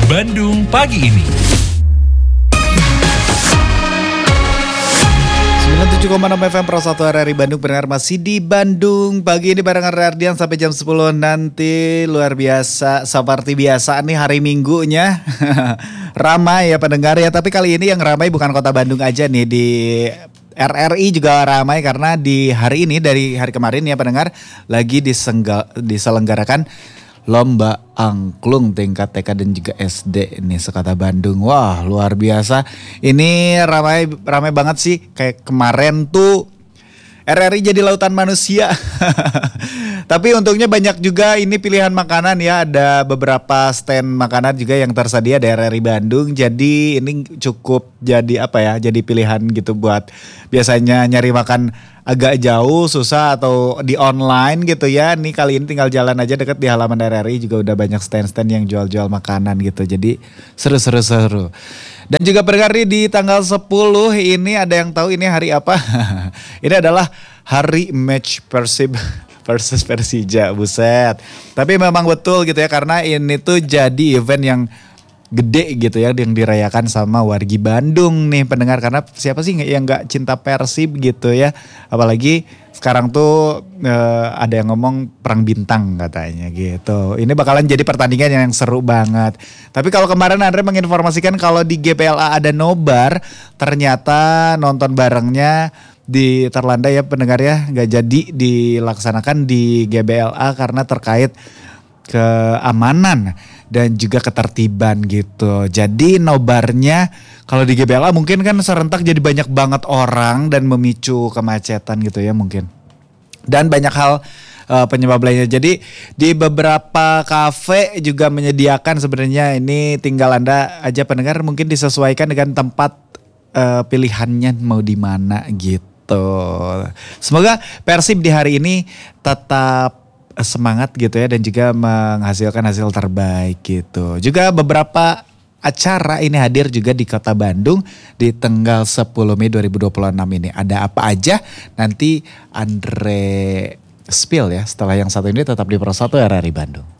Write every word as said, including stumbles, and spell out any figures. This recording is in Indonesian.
Bandung pagi ini. sembilan puluh tujuh koma enam F M Pro satu R R I Bandung, pendengar masih di Bandung pagi ini barengan Rardian sampai jam sepuluh nanti. Luar biasa, seperti biasa nih hari Minggunya ramai ya pendengar ya. Tapi kali ini yang ramai bukan kota Bandung aja nih, di R R I juga ramai karena di hari ini dari hari kemarin ya pendengar lagi disengga, diselenggarakan lomba angklung tingkat T K dan juga S D nih sekota Bandung. Wah, luar biasa. Ini ramai ramai banget sih. Kayak kemarin tuh R R I jadi lautan manusia. Tapi untungnya banyak juga ini pilihan makanan ya. Ada beberapa stand makanan juga yang tersedia di R R I Bandung. Jadi ini cukup jadi apa ya, jadi pilihan gitu buat biasanya nyari makan agak jauh, susah atau di online gitu ya. Nih kali ini tinggal jalan aja deket di halaman R R I juga udah banyak stand-stand yang jual-jual makanan gitu. Jadi seru-seru-seru. Dan juga berkali di tanggal sepuluh ini ada yang tahu ini hari apa? Ini adalah hari match Persib versus Persija, buset. Tapi memang betul gitu ya, karena ini tuh jadi event yang gede gitu ya, yang dirayakan sama wargi Bandung nih pendengar. Karena siapa sih yang gak cinta Persib gitu ya. Apalagi sekarang tuh eh, ada yang ngomong perang bintang katanya gitu. Ini bakalan jadi pertandingan yang seru banget. Tapi kalau kemarin Andre menginformasikan kalau di G B L A ada nobar, ternyata nonton barengnya di terlanda ya pendengar ya, gak jadi dilaksanakan di G B L A karena terkait keamanan dan juga ketertiban gitu. Jadi nobarnya kalau di G B L A mungkin kan serentak jadi banyak banget orang dan memicu kemacetan gitu ya mungkin. Dan banyak hal uh, penyebab lainnya. Jadi di beberapa kafe juga menyediakan sebenarnya, ini tinggal Anda aja pendengar mungkin disesuaikan dengan tempat uh, pilihannya mau di mana gitu. Semoga Persib di hari ini tetap semangat gitu ya dan juga menghasilkan hasil terbaik gitu. Juga beberapa acara ini hadir juga di kota Bandung di tanggal sepuluh Mei dua ribu dua puluh enam ini. Ada apa aja nanti Andre spill ya setelah yang satu ini, tetap di Pro satu R R I Bandung.